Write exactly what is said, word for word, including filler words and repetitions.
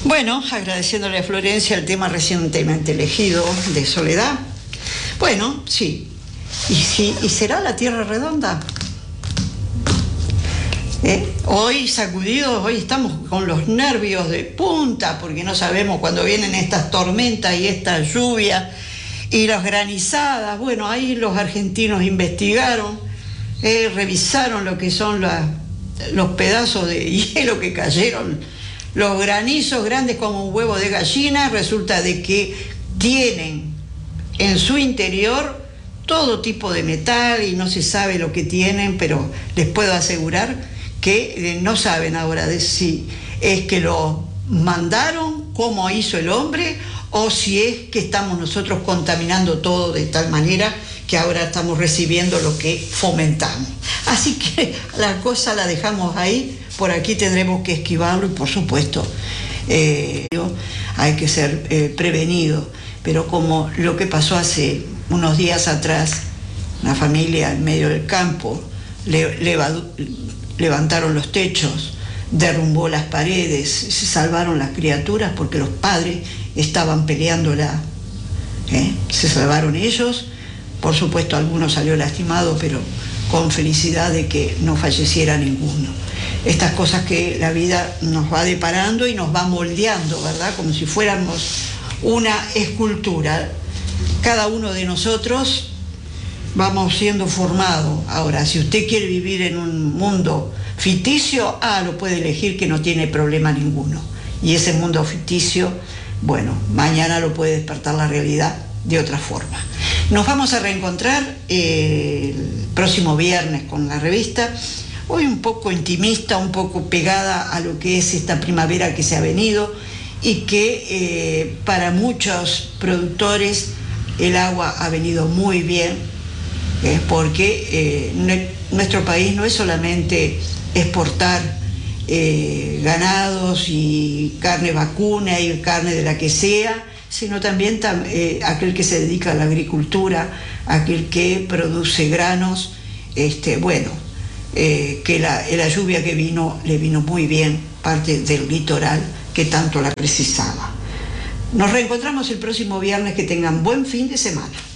Bueno, agradeciéndole a Florencia el tema recientemente elegido de Soledad. Bueno, sí. ¿Y, sí, ¿y será la Tierra redonda? ¿Eh? Hoy sacudidos, hoy estamos con los nervios de punta porque no sabemos cuándo vienen estas tormentas y esta lluvia y las granizadas. Bueno, ahí los argentinos investigaron, eh, revisaron lo que son la, los pedazos de hielo que cayeron, los granizos grandes como un huevo de gallina. Resulta de que tienen en su interior todo tipo de metal y no se sabe lo que tienen, pero les puedo asegurar que eh, no saben ahora de si es que lo mandaron, cómo hizo el hombre, o si es que estamos nosotros contaminando todo de tal manera que ahora estamos recibiendo lo que fomentamos. Así que la cosa la dejamos ahí, por aquí tendremos que esquivarlo y por supuesto eh, hay que ser eh, prevenido, pero como lo que pasó hace unos días atrás, una familia en medio del campo, le, le, levantaron los techos, derrumbó las paredes, se salvaron las criaturas porque los padres estaban peleándola, ¿eh? Se salvaron ellos, por supuesto algunos salió lastimado, pero con felicidad de que no falleciera ninguno. Estas cosas que la vida nos va deparando y nos va moldeando, ¿verdad? Como si fuéramos una escultura. Cada uno de nosotros vamos siendo formados. Ahora, si usted quiere vivir en un mundo ficticio, ah, lo puede elegir, que no tiene problema ninguno. Y ese mundo ficticio, bueno, mañana lo puede despertar la realidad de otra forma. Nos vamos a reencontrar eh, el próximo viernes con la revista, hoy un poco intimista, un poco pegada a lo que es esta primavera que se ha venido y que eh, para muchos productores el agua ha venido muy bien, eh, porque eh, nuestro país no es solamente exportar eh, ganados y carne vacuna y carne de la que sea, sino también tam, eh, aquel que se dedica a la agricultura, aquel que produce granos, este, bueno, eh, que la, la lluvia que vino le vino muy bien, parte del litoral que tanto la precisaba. Nos reencontramos el próximo viernes, que tengan buen fin de semana.